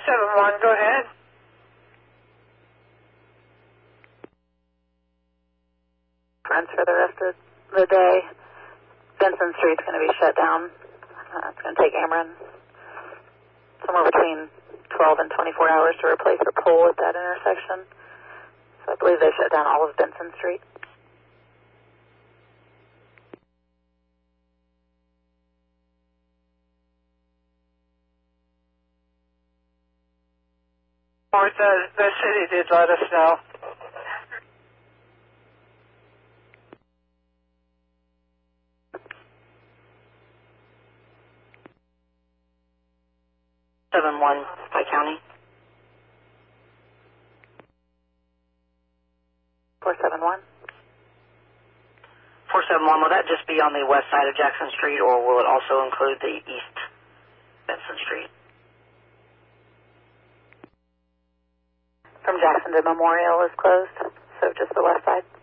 471, go ahead. Friends for the rest of the day. Benson Street's going to be shut down. It's going to take Ameren somewhere between 12 and 24 hours to replace the pole at that intersection. So I believe they shut down all of Benson Street. Or the city did let us know. By county. 471. 471, will that just be on the west side of Jackson Street, or will it also include the east Benson Street? From Jackson to Memorial is closed, so just the west side.